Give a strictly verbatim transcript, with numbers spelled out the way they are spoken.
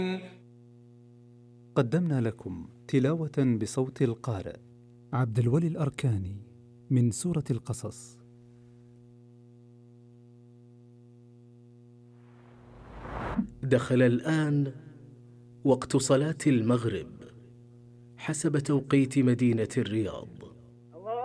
قدمنا لكم تلاوة بصوت القارئ عبد الولي الأركاني من سورة القصص. دخل الآن وقت صلاة المغرب حسب توقيت مدينة الرياض.